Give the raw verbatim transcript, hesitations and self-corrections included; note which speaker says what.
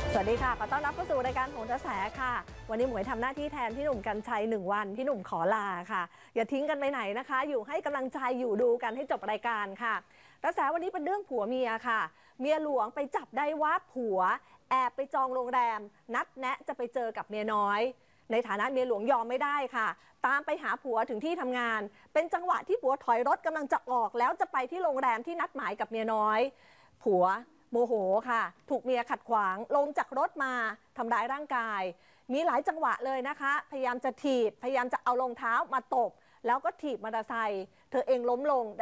Speaker 1: สวัสดีค่ะขอต้อนรับเข้าสู่รายการโหนกระแสค่ะวันนี้หมวยทำหน้าที่แทนพี่หนุ่มกรรชัยหนึ่งวันพี่หนุ่มขอลาค่ะอย่าทิ้งกันไปไหนนะคะอยู่ให้กำลังใจอยู่ดูกันให้จบรายการค่ะกระแสวันนี้เป็นเรื่องผัวเมียค่ะเมียหลวงไปจับได้ว่าผัวแอบไปจองโรงแรมนัดแนะจะไปเจอกับเมียน้อยในฐานะเมียหลวงยอมไม่ได้ค่ะตามไปหาผัวถึงที่ทำงานเป็นจังหวะที่ผัวถอยรถกำลังจะออกแล้วจะไปที่โรงแรมที่นัดหมายกับเมียน้อยผัวโมโหค่ะถูกเมียขัดขวางลงจากรถมาทำร้ายร่างกายมีหลายจังหวะเลยนะคะพยายามจะถีบพยายามจะเอารองเท้ามาตบแล้วก็ถีบมอเตอร์ไซค์เธอเองล้มลง